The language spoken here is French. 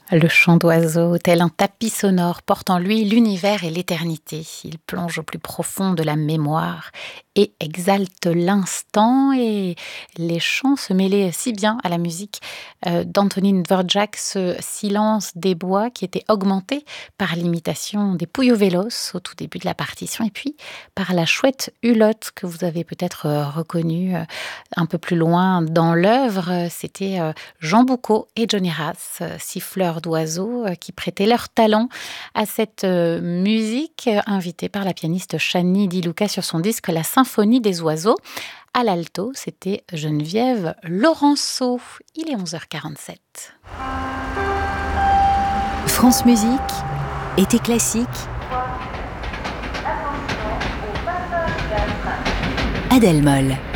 Le chant d'oiseau, tel un tapis sonore, porte en lui l'univers et l'éternité. Il plonge au plus profond de la mémoire et exalte l'instant. Et les chants se mêlaient si bien à la musique d'Antonín Dvořák, ce silence des bois qui était augmenté par l'imitation des Puyo-Velos au tout début de la partition, et puis par la chouette hulotte que vous avez peut-être reconnue un peu plus loin dans l'œuvre. C'était Jean Boucaud et Johnny Ras, siffleurs d'oiseaux, qui prêtaient leur talent à cette musique, invitée par la pianiste Chani Di Luca sur son disque La Symphonie des oiseaux. À l'alto, c'était Geneviève Laurenceau. Il est 11h47. France Musique, été classique. Adèle Moll.